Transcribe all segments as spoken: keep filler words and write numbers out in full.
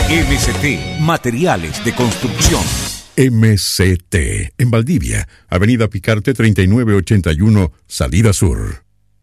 M C T, materiales de construcción. M C T, en Valdivia, Avenida Picarte treinta y nueve ochenta y uno, Salida Sur.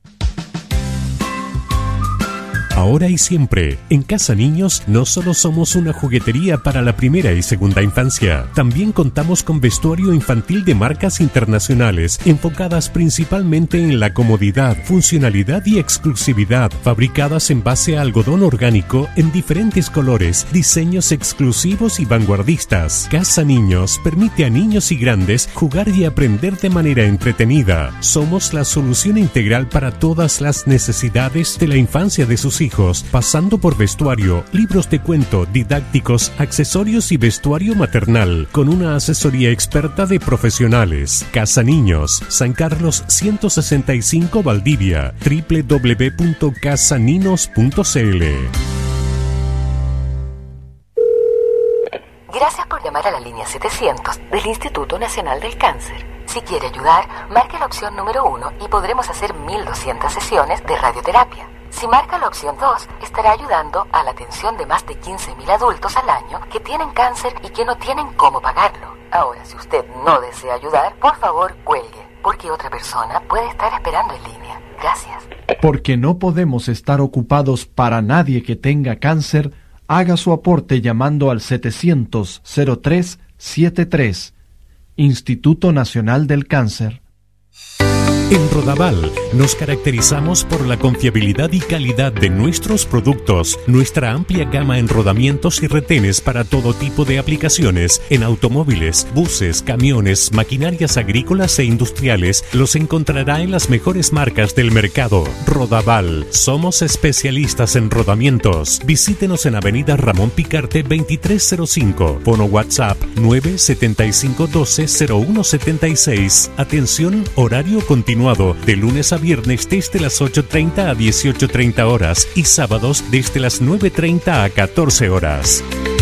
Ahora y siempre, en Casa Niños no solo somos una juguetería para la primera y segunda infancia, también contamos con vestuario infantil de marcas internacionales, enfocadas principalmente en la comodidad, funcionalidad y exclusividad, fabricadas en base a algodón orgánico en diferentes colores, diseños exclusivos y vanguardistas. Casa Niños permite a niños y grandes jugar y aprender de manera entretenida. Somos la solución integral para todas las necesidades de la infancia de sus hijos. hijos, pasando por vestuario, libros de cuento, didácticos, accesorios y vestuario maternal, con una asesoría experta de profesionales. Casa Niños, San Carlos ciento sesenta y cinco Valdivia, doble u doble u doble u punto casa ninos punto c l. Gracias por llamar a la línea setecientos del Instituto Nacional del Cáncer. Si quiere ayudar, marque la opción número uno y podremos hacer mil doscientas sesiones de radioterapia. Si marca la opción dos, estará ayudando a la atención de más de quince mil adultos al año que tienen cáncer y que no tienen cómo pagarlo. Ahora, si usted no desea ayudar, por favor, cuelgue, porque otra persona puede estar esperando en línea. Gracias. Porque no podemos estar ocupados para nadie que tenga cáncer, haga su aporte llamando al setecientos cero tres setenta y tres. Instituto Nacional del Cáncer. En Rodaval nos caracterizamos por la confiabilidad y calidad de nuestros productos, nuestra amplia gama en rodamientos y retenes para todo tipo de aplicaciones, en automóviles, buses, camiones, maquinarias agrícolas e industriales, los encontrará en las mejores marcas del mercado. Rodaval, somos especialistas en rodamientos. Visítenos en Avenida Ramón Picarte veintitrés cero cinco, fono WhatsApp nueve siete cinco uno dos cero uno siete seis. Atención, horario continuo. De lunes a viernes desde las ocho treinta a dieciocho treinta horas y sábados desde las nueve treinta a catorce horas.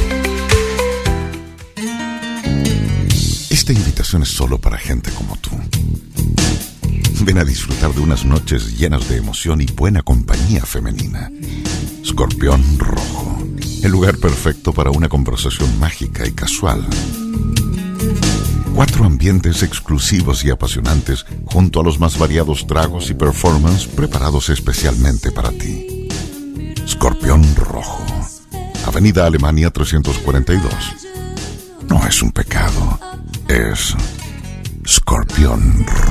Esta invitación es solo para gente como tú. Ven a disfrutar de unas noches llenas de emoción y buena compañía femenina. Escorpión Rojo, el lugar perfecto para una conversación mágica y casual. Cuatro ambientes exclusivos y apasionantes junto a los más variados tragos y performance preparados especialmente para ti. Escorpión Rojo, Avenida Alemania trescientos cuarenta y dos. No es un pecado, es Escorpión Rojo.